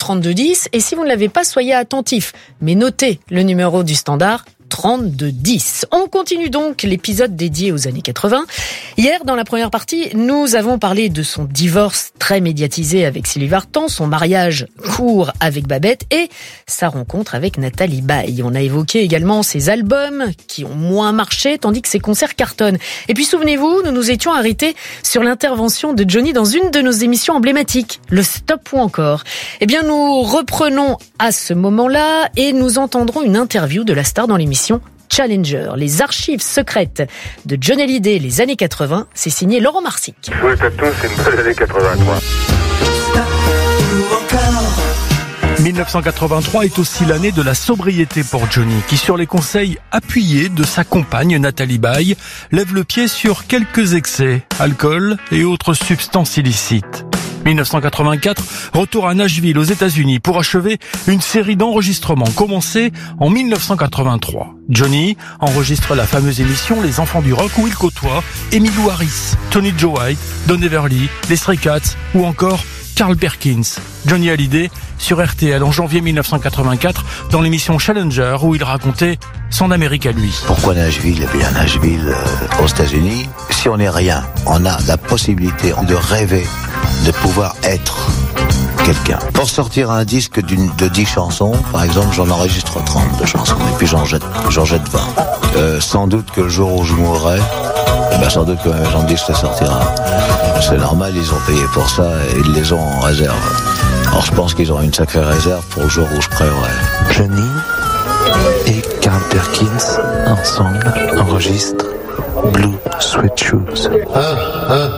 3210. Et si vous ne l'avez pas, soyez attentifs. Mais notez le numéro du standard 3210. On continue donc l'épisode dédié aux années 80. Hier, dans la première partie, nous avons parlé de son divorce très médiatisé avec Sylvie Vartan, son mariage court avec Babette et sa rencontre avec Nathalie Baye. On a évoqué également ses albums qui ont moins marché, tandis que ses concerts cartonnent. Et puis souvenez-vous, nous nous étions arrêtés sur l'intervention de Johnny dans une de nos émissions emblématiques, le Stop ou encore. Eh bien, nous reprenons à ce moment-là et nous entendrons une interview de la star dans l'émission Challenger, les archives secrètes de Johnny Hallyday, les années 80. C'est signé Laurent Marsic. Jouer le tatou, c'est une bonne année 83. 1983 est aussi l'année de la sobriété pour Johnny, qui sur les conseils appuyés de sa compagne Nathalie Baye, lève le pied sur quelques excès, alcool et autres substances illicites. 1984, retour à Nashville aux États-Unis pour achever une série d'enregistrements commencée en 1983. Johnny enregistre la fameuse émission Les Enfants du Rock où il côtoie Emmylou Harris, Tony Joe White, Don Everly, les Stray Cats ou encore Carl Perkins. Johnny Hallyday sur RTL en janvier 1984 dans l'émission Challenger où il racontait son Amérique à lui. Pourquoi Nashville ? Eh bien Nashville aux États-Unis, si on n'est rien, on a la possibilité de rêver, de pouvoir être quelqu'un. Pour sortir un disque de 10 chansons, par exemple, j'en enregistre 30 de chansons et puis j'en jette 20. Sans doute que le jour où je mourrai, sans doute que ma maison de disque sortira. C'est normal, ils ont payé pour ça et ils les ont en réserve. Alors je pense qu'ils auront une sacrée réserve pour le jour où je crèverai. Johnny et Carl Perkins ensemble enregistrent Blue Sweat Shoes.